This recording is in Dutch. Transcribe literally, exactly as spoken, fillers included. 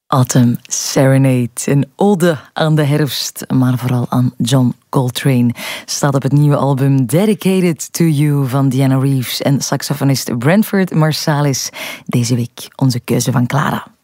Autumn Serenade, een ode aan de herfst, maar vooral aan John Coltrane, staat op het nieuwe album Dedicated to You van Diana Reeves en saxofonist Branford Marsalis. Deze week onze keuze van Clara.